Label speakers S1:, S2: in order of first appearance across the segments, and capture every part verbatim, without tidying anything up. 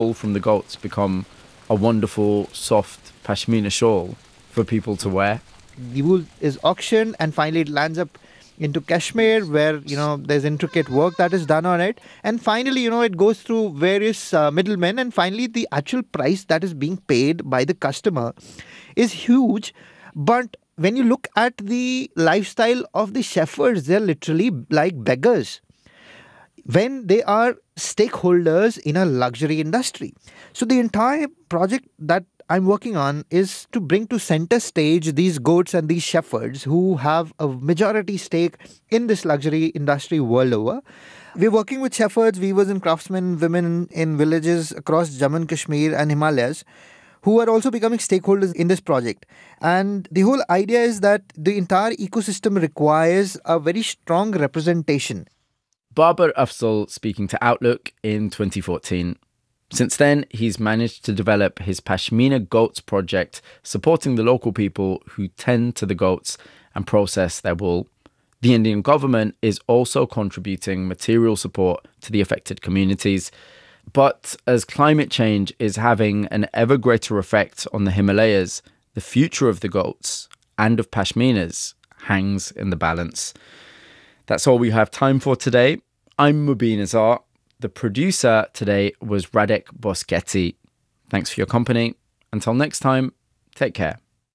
S1: wool from the goats become a wonderful, soft pashmina shawl for people to wear.
S2: The wool is auctioned and finally it lands up into Kashmir, where, you know, there's intricate work that is done on it. And finally, you know, it goes through various uh, middlemen. And finally, the actual price that is being paid by the customer is huge. But when you look at the lifestyle of the shepherds, they're literally like beggars when they are stakeholders in a luxury industry. So the entire project that I'm working on is to bring to center stage these goats and these shepherds who have a majority stake in this luxury industry world over. We're working with shepherds, weavers and craftsmen, women in villages across Jammu and Kashmir and Himalayas who are also becoming stakeholders in this project. And the whole idea is that the entire ecosystem requires a very strong representation.
S1: Babar Afzal speaking to Outlook in twenty fourteen. Since then, he's managed to develop his Pashmina Goats project, supporting the local people who tend to the goats and process their wool. The Indian government is also contributing material support to the affected communities. But as climate change is having an ever greater effect on the Himalayas, the future of the goats and of Pashminas hangs in the balance. That's all we have time for today. I'm Mubin Azar. The producer today was Radek Boschetti. Thanks for your company. Until next time, take care.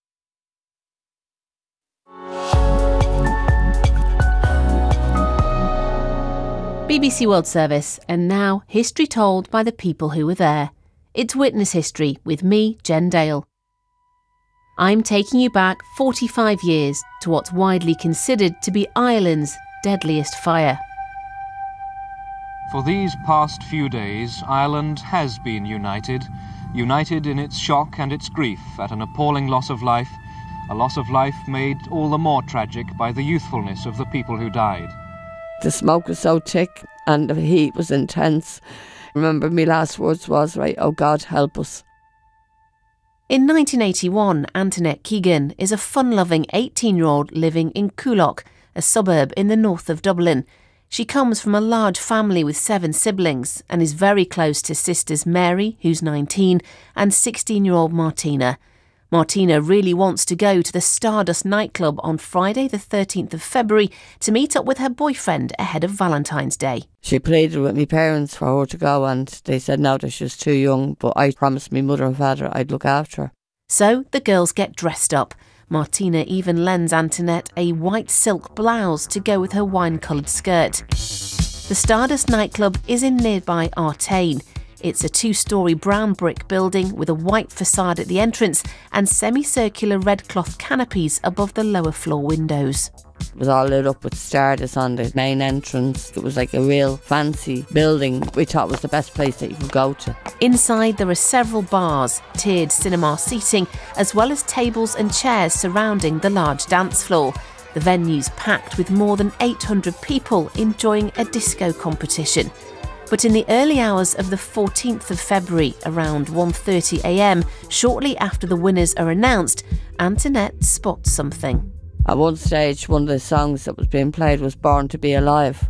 S3: B B C World Service, and now history told by the people who were there. It's Witness History with me, Jen Dale. I'm taking you back forty-five years to what's widely considered to be Ireland's deadliest fire.
S4: For these past few days, Ireland has been united, united in its shock and its grief at an appalling loss of life, a loss of life made all the more tragic by the youthfulness of the people who died.
S5: The smoke was so thick and the heat was intense. Remember, my last words was, right, oh God, help us.
S3: In nineteen eighty-one, Antoinette Keegan is a fun-loving eighteen-year-old living in Coolock, a suburb in the north of Dublin. She comes from a large family with seven siblings and is very close to sisters Mary, who's nineteen, and sixteen-year-old Martina. Martina really wants to go to the Stardust nightclub on Friday the thirteenth of February to meet up with her boyfriend ahead of Valentine's Day.
S5: She pleaded with my parents for her to go and they said no, that she was too young, but I promised my mother and father I'd look after her.
S3: So the girls get dressed up. Martina even lends Antoinette a white silk blouse to go with her wine-coloured skirt. The Stardust nightclub is in nearby Artane. It's a two-storey brown brick building with a white facade at the entrance and semicircular red cloth canopies above the lower floor windows.
S5: It was all lit up with stardust on the main entrance. It was like a real fancy building. We thought it was the best place that you could go to.
S3: Inside there are several bars, tiered cinema seating, as well as tables and chairs surrounding the large dance floor. The venue's packed with more than eight hundred people enjoying a disco competition. But in the early hours of the fourteenth of February, around one thirty a m, shortly after the winners are announced, Antoinette spots something.
S5: At one stage, one of the songs that was being played was Born to Be Alive.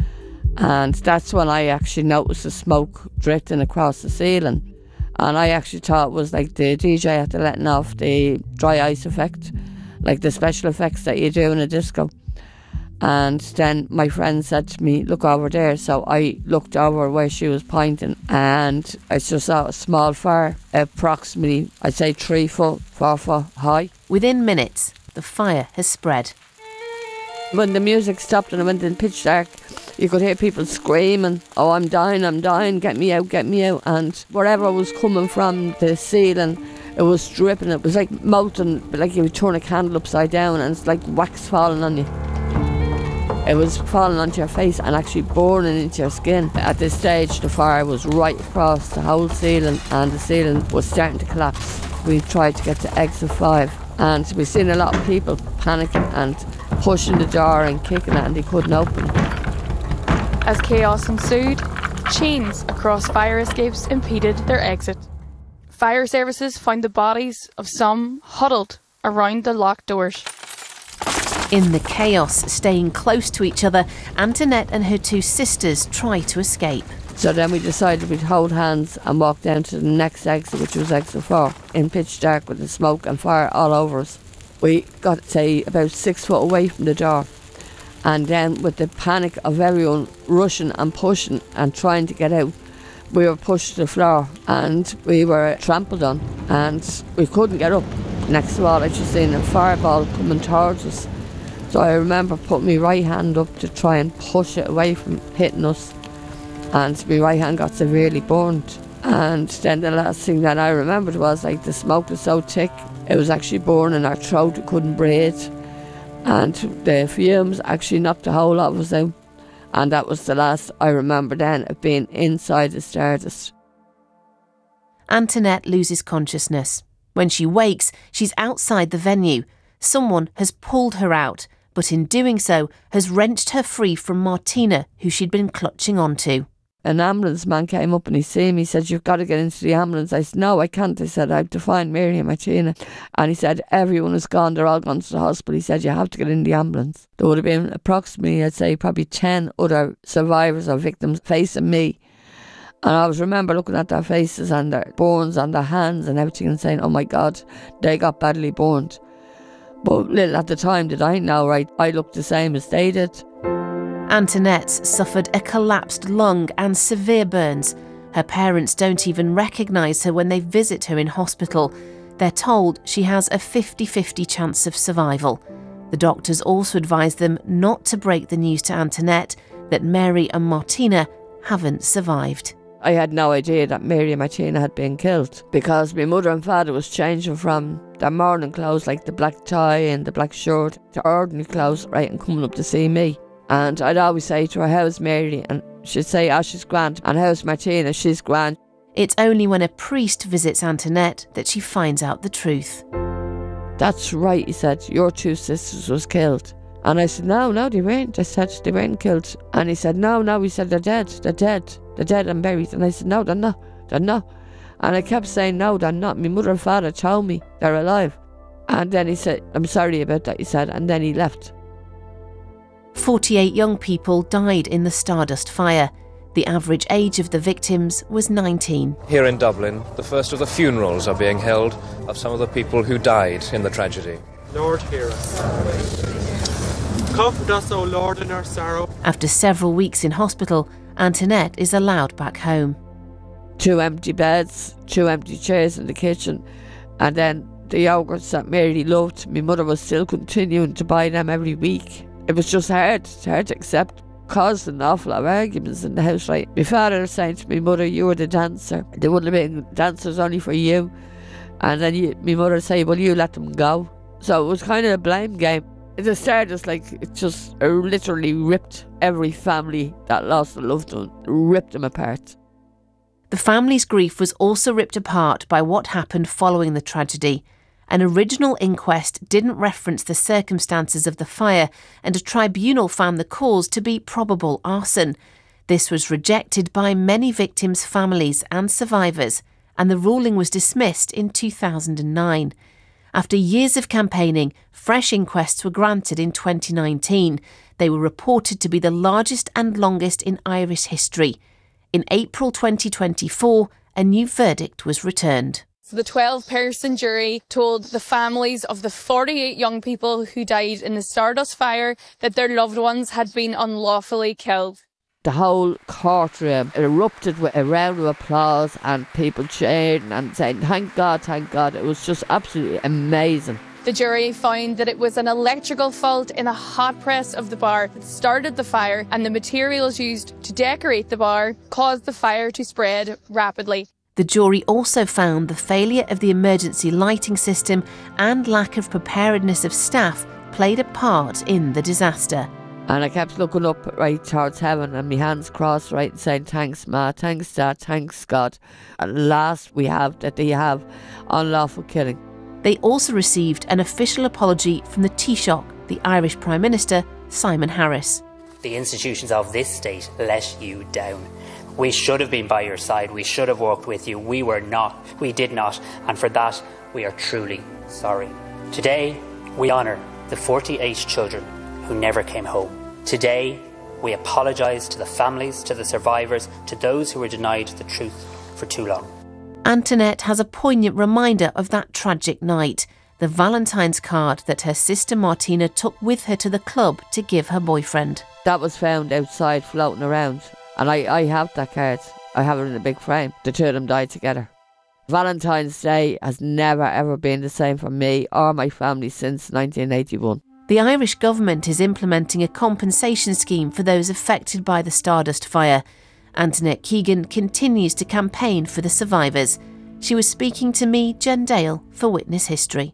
S5: And that's when I actually noticed the smoke drifting across the ceiling. And I actually thought it was like the D J had to letting off the dry ice effect, like the special effects that you do in a disco. And then my friend said to me, look over there. So I looked over where she was pointing and I just saw a small fire, approximately, I'd say three foot, four foot high.
S3: Within minutes, the fire has spread.
S5: When the music stopped and it went in pitch dark, you could hear people screaming, oh, I'm dying, I'm dying, get me out, get me out. And wherever was coming from the ceiling, it was dripping. It was like molten, like you would turn a candle upside down and it's like wax falling on you. It was falling onto your face and actually burning into your skin. At this stage, the fire was right across the whole ceiling and the ceiling was starting to collapse. We tried to get to exit five and we've seen a lot of people panicking and pushing the door and kicking it and they couldn't open it.
S6: As chaos ensued, chains across fire escapes impeded their exit. Fire services found the bodies of some huddled around the locked doors.
S3: In the chaos, staying close to each other, Antoinette and her two sisters try to escape.
S5: So then we decided we'd hold hands and walk down to the next exit, which was exit four, in pitch dark with the smoke and fire all over us. We got, say, about six foot away from the door. And then with the panic of everyone rushing and pushing and trying to get out, we were pushed to the floor and we were trampled on and we couldn't get up. Next of all, I just seen a fireball coming towards us. So I remember putting my right hand up to try and push it away from hitting us. And my right hand got severely burned. And then the last thing that I remembered was like the smoke was so thick, it was actually burning our throat, we couldn't breathe. And the fumes actually knocked the whole lot of us out. And that was the last I remember then of being inside the Stardust.
S3: Antoinette loses consciousness. When she wakes, she's outside the venue. Someone has pulled her out, but in doing so has wrenched her free from Martina, who she'd been clutching onto.
S5: An ambulance man came up and he seen me, he said, "You've got to get into the ambulance." I said, "No, I can't." I said, "I have to find Mary and Martina." And he said, "Everyone is gone, they're all gone to the hospital." He said, "You have to get in the ambulance." There would have been approximately, I'd say, probably ten other survivors or victims facing me. And I always remember looking at their faces and their burns on their hands and everything and saying, "Oh my God, they got badly burned." But little at the time did I know, right, I looked the same as they did.
S3: Antoinette suffered a collapsed lung and severe burns. Her parents don't even recognise her when they visit her in hospital. They're told she has a fifty-fifty chance of survival. The doctors also advise them not to break the news to Antoinette that Mary and Martina haven't survived.
S5: I had no idea that Mary and Martina had been killed because my mother and father was changing from their morning clothes, like the black tie and the black shirt, to ordinary clothes, right, and coming up to see me. And I'd always say to her, "How's Mary?" And she'd say, "Oh, she's grand." And "How's Martina?" "She's grand."
S3: It's only when a priest visits Antoinette that she finds out the truth.
S5: "That's right," he said, "your two sisters was killed." And I said, "No, no, they weren't." I said, "They weren't killed." And he said, "No, no," he said, "They're dead, they're dead, they're dead and buried." And I said, "No, they're not, they're not." And I kept saying, "No, they're not. My mother and father told me they're alive." And then he said, "I'm sorry about that," he said, and then he left.
S3: forty-eight young people died in the Stardust fire. The average age of the victims was nineteen.
S4: Here in Dublin, the first of the funerals are being held of some of the people who died in the tragedy.
S7: Lord, hear us. Comfort us, O Lord, in our sorrow.
S3: After several weeks in hospital, Antoinette is allowed back home.
S5: Two empty beds, two empty chairs in the kitchen, and then the yogurts that Mary loved, my mother was still continuing to buy them every week. It was just hard, it's hard to accept. Caused an awful lot of arguments in the house, right? My father was saying to my mother, "You were the dancer. They wouldn't have been dancers only for you." And then you, my mother would say, "Well, you let them go." So it was kind of a blame game. At the start, it's like it just it literally ripped every family that lost a loved one, ripped them apart.
S3: The family's grief was also ripped apart by what happened following the tragedy. An original inquest didn't reference the circumstances of the fire, and a tribunal found the cause to be probable arson. This was rejected by many victims' families and survivors, and the ruling was dismissed in two thousand nine. After years of campaigning, fresh inquests were granted in twenty nineteen. They were reported to be the largest and longest in Irish history. In April twenty twenty-four, a new verdict was returned.
S6: The twelve-person jury told the families of the forty-eight young people who died in the Stardust fire that their loved ones had been unlawfully killed.
S5: The whole courtroom erupted with a round of applause and people cheering and saying, "Thank God, thank God." It was just absolutely amazing.
S6: The jury found that it was an electrical fault in a hot press of the bar that started the fire, and the materials used to decorate the bar caused the fire to spread rapidly.
S3: The jury also found the failure of the emergency lighting system and lack of preparedness of staff played a part in the disaster.
S5: And I kept looking up right towards heaven and my hands crossed right and saying, "Thanks Ma, thanks Dad, thanks God. At last we have that they have unlawful killing."
S3: They also received an official apology from the Taoiseach, the Irish Prime Minister, Simon Harris.
S8: "The institutions of this state let you down. We should have been by your side. We should have walked with you. We were not. We did not. And for that, we are truly sorry. Today, we honour the forty-eight children who never came home. Today, We apologise to the families, to the survivors, to those who were denied the truth for too long.
S3: Antoinette has a poignant reminder of that tragic night, the Valentine's card that her sister Martina took with her to the club to give her boyfriend.
S5: That was found outside floating around, and I, I have that card. I have it in a big frame. The two of them died together. Valentine's Day has never ever been the same for me or my family since nineteen eighty-one.
S3: The Irish government is implementing a compensation scheme for those affected by the Stardust fire. Antoinette Keegan continues to campaign for the survivors. She was speaking to me, Jen Dale, for Witness History.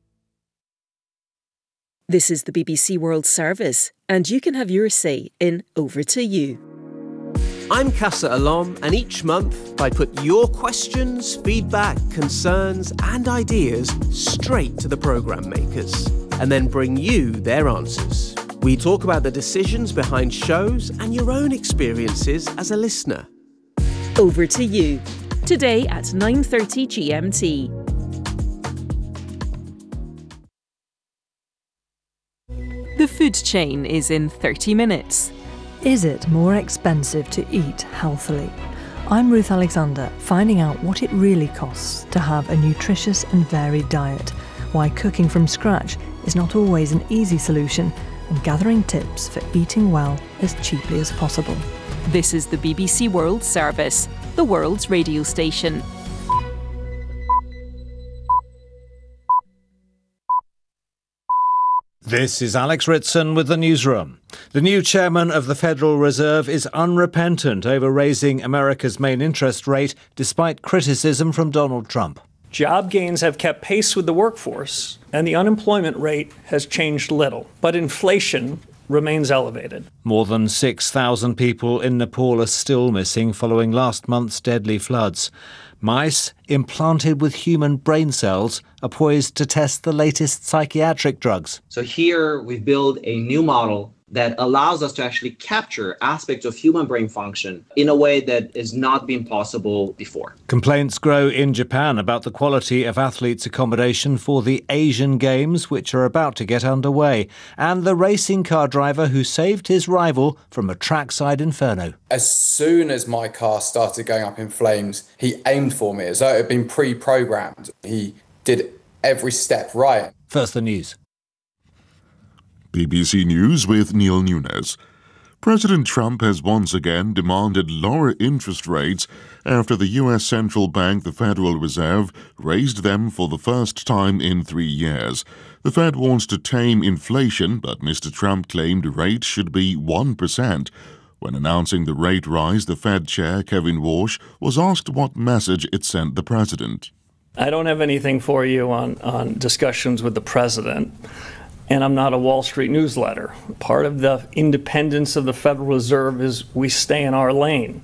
S9: This is the B B C World Service, and you can have your say in Over to You.
S10: I'm Casa Alom, and each month I put your questions, feedback, concerns and ideas straight to the programme makers, and then bring you their answers. We talk about the decisions behind shows and your own experiences as a listener.
S9: Over to You, today at nine thirty G M T. The food chain is in thirty minutes.
S11: Is it more expensive to eat healthily? I'm Ruth Alexander, finding out what it really costs to have a nutritious and varied diet, why cooking from scratch is not always an easy solution, and gathering tips for eating well as cheaply as possible.
S9: This is the B B C World Service, the world's radio station.
S12: This is Alex Ritson with the newsroom. The new chairman of the Federal Reserve is unrepentant over raising America's main interest rate despite criticism from Donald Trump.
S13: Job gains have kept pace with the workforce, and the unemployment rate has changed little, but inflation remains elevated.
S12: More than six thousand people in Nepal are still missing following last month's deadly floods. Mice implanted with human brain cells are poised to test the latest psychiatric drugs.
S14: So here we build a new model that allows us to actually capture aspects of human brain function in a way that has not been possible before.
S12: Complaints grow in Japan about the quality of athletes' accommodation for the Asian Games, which are about to get underway, and the racing car driver who saved his rival from a trackside inferno.
S15: As soon as my car started going up in flames, he aimed for me as though it had been pre-programmed. He did every step right.
S12: First, the news.
S16: B B C News with Neil Nunes. President Trump has once again demanded lower interest rates after the U S central bank, the Federal Reserve, raised them for the first time in three years. The Fed wants to tame inflation, but Mister Trump claimed rates should be one percent. When announcing the rate rise, the Fed chair, Kevin Warsh, was asked what message it sent the president.
S13: I don't have anything for you on, on discussions with the president. And I'm not a Wall Street newsletter. Part of the independence of the Federal Reserve is we stay in our lane.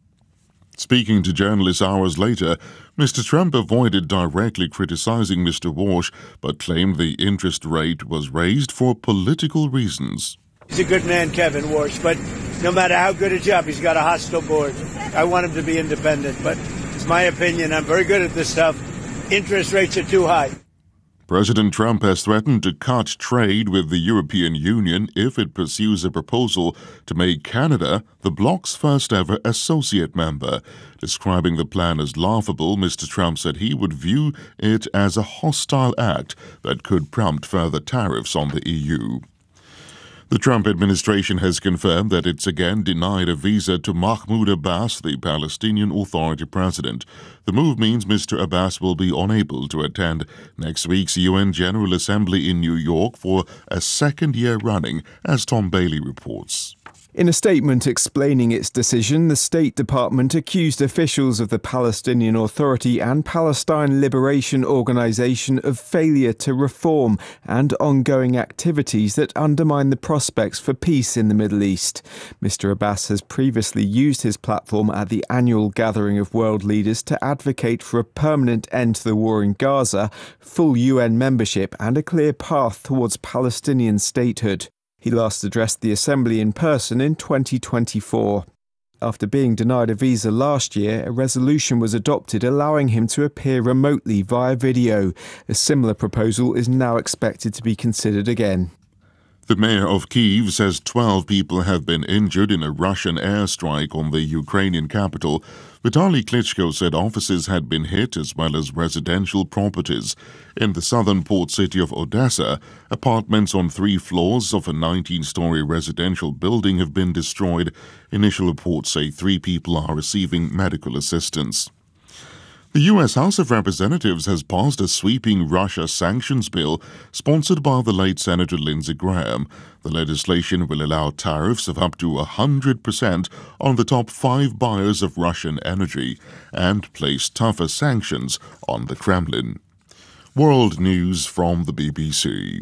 S16: Speaking to journalists hours later, Mister Trump avoided directly criticizing Mister Warsh, but claimed the interest rate was raised for political reasons.
S17: He's a good man, Kevin Warsh, but no matter how good a job, he's got a hostile board. I want him to be independent, but it's my opinion. I'm very good at this stuff. Interest rates are too high.
S16: President Trump has threatened to cut trade with the European Union if it pursues a proposal to make Canada the bloc's first-ever associate member. Describing the plan as laughable, Mister Trump said he would view it as a hostile act that could prompt further tariffs on the E U. The Trump administration has confirmed that it's again denied a visa to Mahmoud Abbas, the Palestinian Authority president. The move means Mister Abbas will be unable to attend next week's U N General Assembly in New York for a second year running, as Tom Bailey reports.
S18: In a statement explaining its decision, the State Department accused officials of the Palestinian Authority and Palestine Liberation Organization of failure to reform and ongoing activities that undermine the prospects for peace in the Middle East. Mister Abbas has previously used his platform at the annual gathering of world leaders to advocate for a permanent end to the war in Gaza, full U N membership and a clear path towards Palestinian statehood. He last addressed the Assembly in person in twenty twenty-four. After being denied a visa last year, a resolution was adopted allowing him to appear remotely via video. A similar proposal is now expected to be considered again.
S16: The mayor of Kyiv says twelve people have been injured in a Russian airstrike on the Ukrainian capital. Vitaly Klitschko said offices had been hit as well as residential properties. In the southern port city of Odessa, apartments on three floors of a nineteen-story residential building have been destroyed. Initial reports say three people are receiving medical assistance. The U S House of Representatives has passed a sweeping Russia sanctions bill sponsored by the late Senator Lindsey Graham. The legislation will allow tariffs of up to one hundred percent on the top five buyers of Russian energy and place tougher sanctions on the Kremlin. World news from the B B C.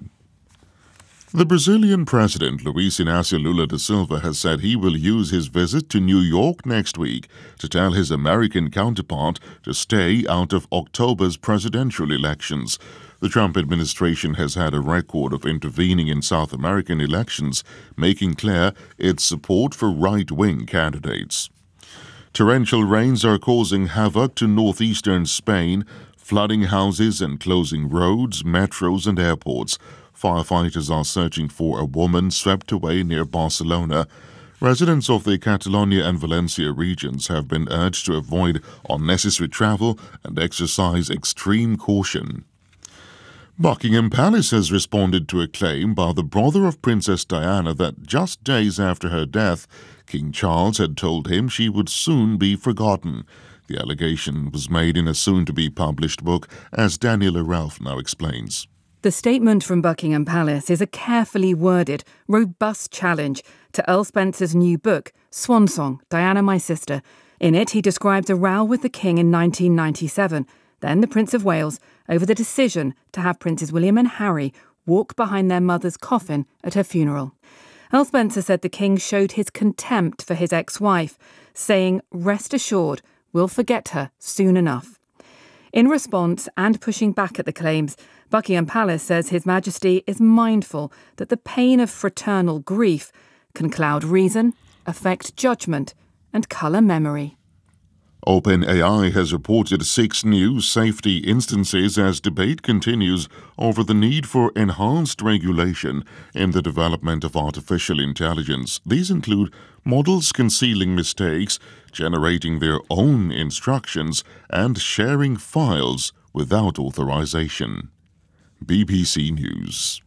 S16: The Brazilian president, Luiz Inácio Lula da Silva, has said he will use his visit to New York next week to tell his American counterpart to stay out of October's presidential elections. The Trump administration has had a record of intervening in South American elections, making clear its support for right-wing candidates. Torrential rains are causing havoc to northeastern Spain, flooding houses and closing roads, metros and airports. Firefighters are searching for a woman swept away near Barcelona. Residents of the Catalonia and Valencia regions have been urged to avoid unnecessary travel and exercise extreme caution. Buckingham Palace has responded to a claim by the brother of Princess Diana that just days after her death, King Charles had told him she would soon be forgotten. The allegation was made in a soon-to-be-published book, as Daniela Ralph now explains.
S19: The statement from Buckingham Palace is a carefully worded, robust challenge to Earl Spencer's new book, Swan Song, Diana, My Sister. In it, he describes a row with the King in nineteen ninety-seven, then the Prince of Wales, over the decision to have Princes William and Harry walk behind their mother's coffin at her funeral. Earl Spencer said the King showed his contempt for his ex-wife, saying, "Rest assured, we'll forget her soon enough." In response and pushing back at the claims, Buckingham Palace says His Majesty is mindful that the pain of fraternal grief can cloud reason, affect judgment, and colour memory.
S16: OpenAI has reported six new safety instances as debate continues over the need for enhanced regulation in the development of artificial intelligence. These include models concealing mistakes, generating their own instructions, and sharing files without authorization. B B C News.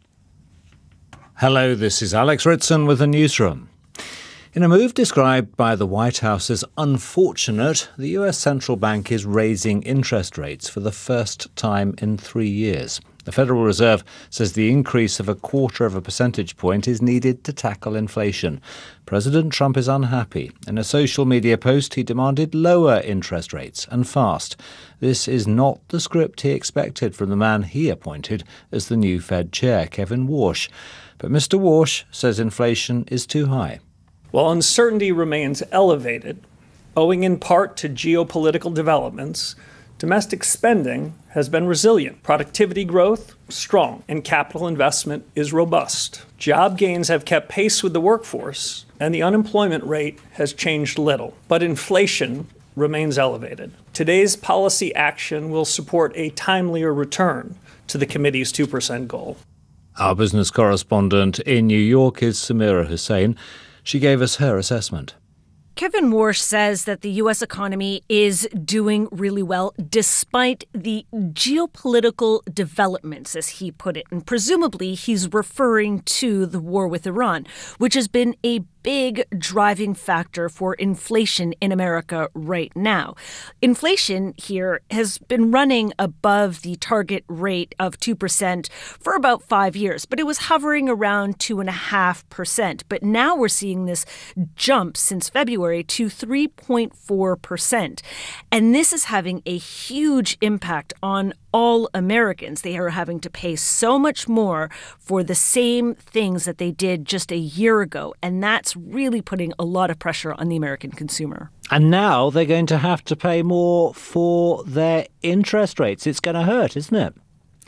S12: Hello, this is Alex Ritson with the newsroom. In a move described by the White House as unfortunate, the U S central bank is raising interest rates for the first time in three years. The Federal Reserve says the increase of a quarter of a percentage point is needed to tackle inflation. President Trump is unhappy. In a social media post, he demanded lower interest rates and fast. This is not the script he expected from the man he appointed as the new Fed chair, Kevin Warsh. But Mister Warsh says inflation is too high.
S13: While uncertainty remains elevated, owing in part to geopolitical developments, domestic spending has been resilient. Productivity growth, strong, and capital investment is robust. Job gains have kept pace with the workforce, and the unemployment rate has changed little. But inflation remains elevated. Today's policy action will support a timelier return to the committee's two percent goal.
S12: Our business correspondent in New York is Samira Hussain. She gave us her assessment.
S20: Kevin Warsh says that the U S economy is doing really well despite the geopolitical developments, as he put it. And presumably he's referring to the war with Iran, which has been a big driving factor for inflation in America right now. Inflation here has been running above the target rate of two percent for about five years, but it was hovering around two point five percent. But now we're seeing this jump since February to three point four percent. And this is having a huge impact on all Americans. They are having to pay so much more for the same things that they did just a year ago. And that's really putting a lot of pressure on the American consumer.
S12: And now they're going to have to pay more for their interest rates. It's going to hurt, isn't it?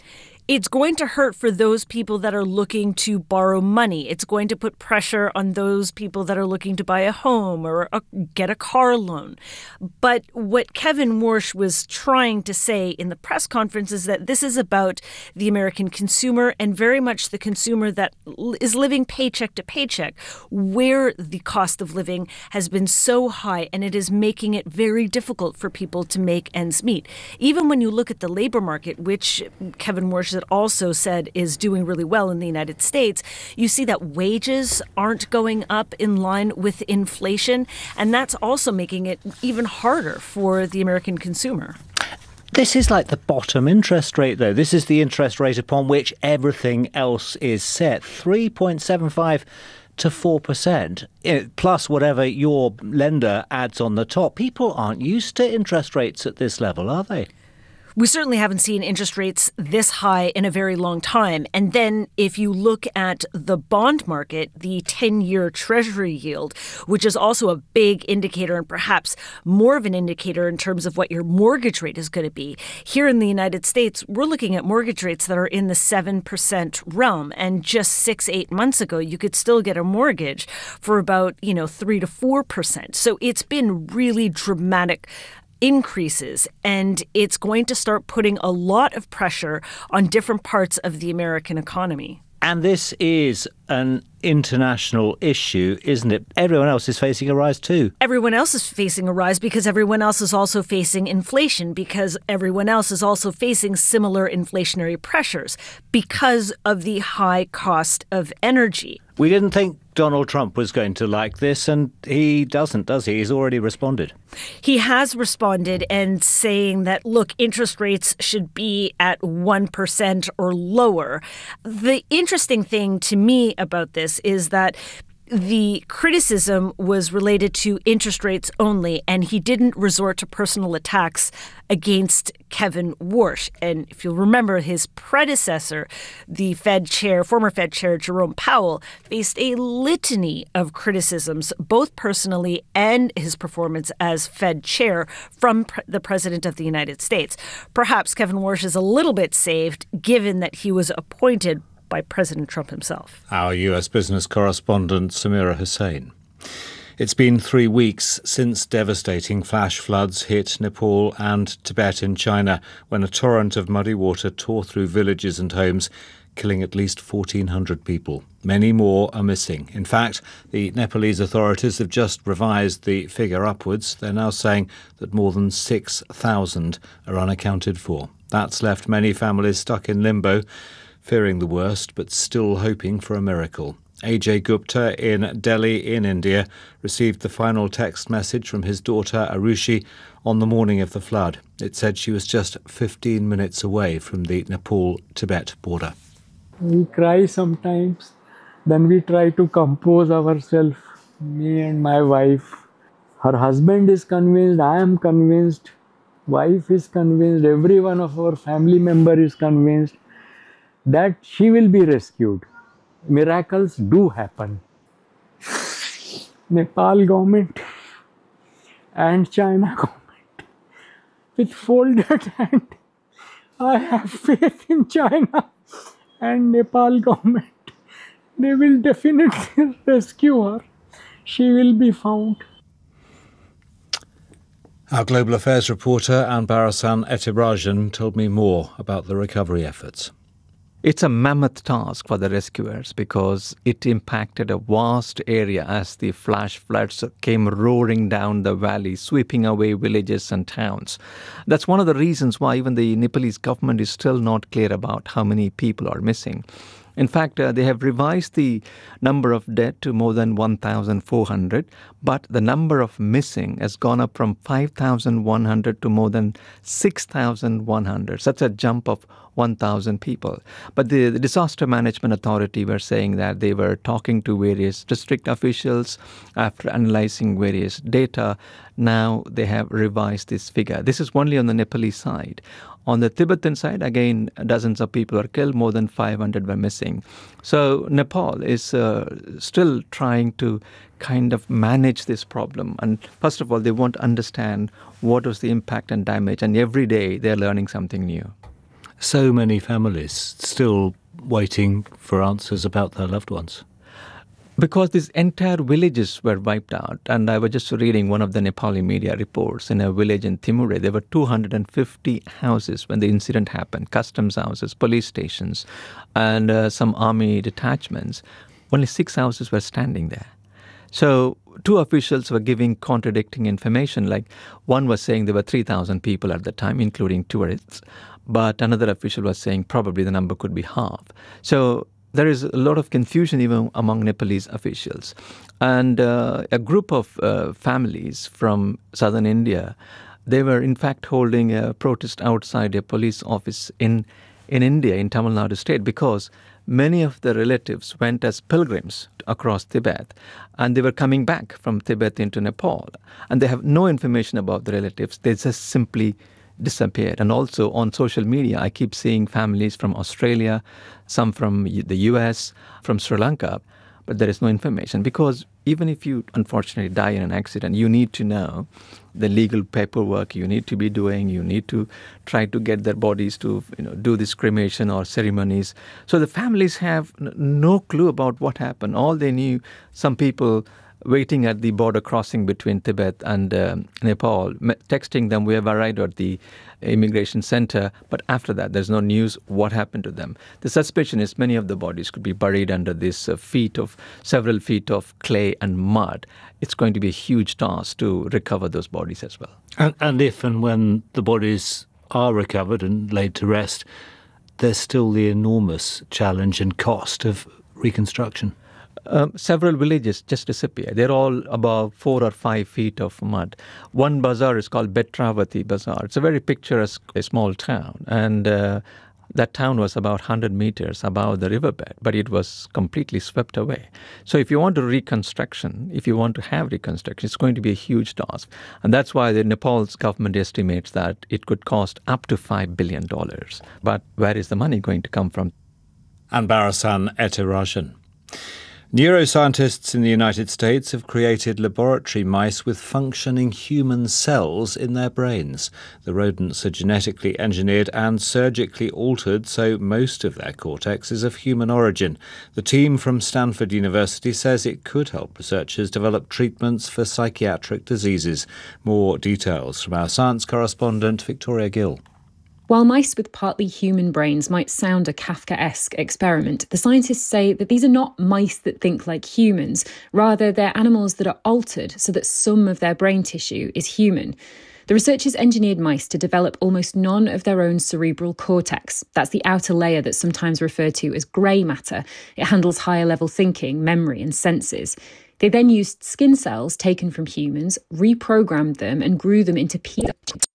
S20: it's going to hurt for those people that are looking to borrow money. It's going to put pressure on those people that are looking to buy a home or a, get a car loan. But what Kevin Warsh was trying to say in the press conference is that this is about the American consumer and very much the consumer that is living paycheck to paycheck, where the cost of living has been so high and it is making it very difficult for people to make ends meet. Even when you look at the labor market, which Kevin Warsh had also said is doing really well in the United States, you see that wages aren't going up in line with inflation, and that's also making it even harder for the American consumer.
S12: This is like the bottom interest rate, though. This is the interest rate upon which everything else is set. three point seven five to four percent, plus whatever your lender adds on the top. People aren't used to interest rates at this level, are they?
S20: We certainly haven't seen interest rates this high in a very long time. And then if you look at the bond market, the ten-year Treasury yield, which is also a big indicator and perhaps more of an indicator in terms of what your mortgage rate is going to be. Here in the United States, we're looking at mortgage rates that are in the seven percent realm. And just six, eight months ago, you could still get a mortgage for about, you know, three to four percent. So it's been really dramatic increases, and it's going to start putting a lot of pressure on different parts of the American economy.
S12: And this is an international issue, isn't it? Everyone else is facing a rise too.
S20: Everyone else is facing a rise because everyone else is also facing inflation, because everyone else is also facing similar inflationary pressures because of the high cost of energy.
S12: We didn't think Donald Trump was going to like this, and he doesn't, does he? He's already responded.
S20: He has responded and saying that, look, interest rates should be at one percent or lower. The interesting thing to me about this is that the criticism was related to interest rates only, and he didn't resort to personal attacks against Kevin Warsh. And if you'll remember, his predecessor, the Fed chair, former Fed chair Jerome Powell, faced a litany of criticisms, both personally and his performance as Fed chair, from pre- the President of the United States. Perhaps Kevin Warsh is a little bit saved, given that he was appointed by President Trump himself.
S12: Our U S business correspondent, Samira Hussain. It's been three weeks since devastating flash floods hit Nepal and Tibet in China, when a torrent of muddy water tore through villages and homes, killing at least fourteen hundred people. Many more are missing. In fact, the Nepalese authorities have just revised the figure upwards. They're now saying that more than six thousand are unaccounted for. That's left many families stuck in limbo, fearing the worst, but still hoping for a miracle. Ajay Gupta in Delhi in India received the final text message from his daughter Arushi on the morning of the flood. It said she was just fifteen minutes away from the Nepal-Tibet border.
S21: We cry sometimes, then we try to compose ourselves, me and my wife. Her husband is convinced, I am convinced, wife is convinced, every one of our family member is convinced that she will be rescued. Miracles do happen. Nepal government and China government, with folded hand, I have faith in China and Nepal government. They will definitely rescue her. She will be found.
S12: Our Global Affairs reporter Anbarasan Etirajan told me more about the recovery efforts.
S22: It's a mammoth task for the rescuers because it impacted a vast area as the flash floods came roaring down the valley, sweeping away villages and towns. That's one of the reasons why even the Nepalese government is still not clear about how many people are missing. In fact, uh, they have revised the number of dead to more than one thousand four hundred, but the number of missing has gone up from five thousand one hundred to more than six thousand one hundred. Such a jump of one thousand people. But the, the Disaster Management Authority were saying that they were talking to various district officials after analyzing various data. Now they have revised this figure. This is only on the Nepalese side. On the Tibetan side, again, dozens of people are killed, more than five hundred were missing. So Nepal is uh, still trying to kind of manage this problem. And first of all, they want to understand what was the impact and damage. And every day they're learning something new.
S12: so many families still waiting for answers about their loved ones?
S22: Because these entire villages were wiped out. And I was just reading one of the Nepali media reports. In a village in Timure, there were two hundred fifty houses when the incident happened, customs houses, police stations, and uh, some army detachments. Only six houses were standing there. So two officials were giving contradicting information. Like one was saying there were three thousand people at the time, including tourists. But another official was saying probably the number could be half. So there is a lot of confusion even among Nepalese officials. And uh, a group of uh, families from southern India, they were in fact holding a protest outside a police office in, in India, in Tamil Nadu state, because many of the relatives went as pilgrims across Tibet, and they were coming back from Tibet into Nepal. And they have no information about the relatives. They just simply disappeared. And also on social media, I keep seeing families from Australia, some from the U S, from Sri Lanka, but there is no information. Because even if you unfortunately die in an accident, you need to know the legal paperwork you need to be doing. You need to try to get their bodies to, you know, do this cremation or ceremonies. So the families have n- no clue about what happened. All they knew, some people waiting at the border crossing between Tibet and um, Nepal, texting them, we have arrived at the immigration center, but after that, there's no news what happened to them. The suspicion is many of the bodies could be buried under this uh, feet of, several feet of clay and mud. It's going to be a huge task to recover those bodies as well.
S12: And, and if and when the bodies are recovered and laid to rest, there's still the enormous challenge and cost of reconstruction.
S22: Um, several villages just disappeared. They're all about four or five feet of mud. One bazaar is called Betravati Bazaar. It's a very picturesque, a small town. And uh, that town was about one hundred meters above the riverbed, but it was completely swept away. So if you want to reconstruction, if you want to have reconstruction, it's going to be a huge task. And that's why the Nepal's government estimates that it could cost up to five billion dollars. But where is the money going to come from?
S12: And Barasan Ethirajan. Neuroscientists in the United States have created laboratory mice with functioning human cells in their brains. The rodents are genetically engineered and surgically altered, so most of their cortex is of human origin. The team from Stanford University says it could help researchers develop treatments for psychiatric diseases. More details from our science correspondent, Victoria Gill.
S1: While mice with partly human brains might sound a Kafkaesque experiment, the scientists say that these are not mice that think like humans. Rather, they're animals that are altered so that some of their brain tissue is human. The researchers engineered mice to develop almost none of their own cerebral cortex. That's the outer layer that's sometimes referred to as grey matter. It handles higher level thinking, memory and senses. They then used skin cells taken from humans, reprogrammed them and grew them into pieces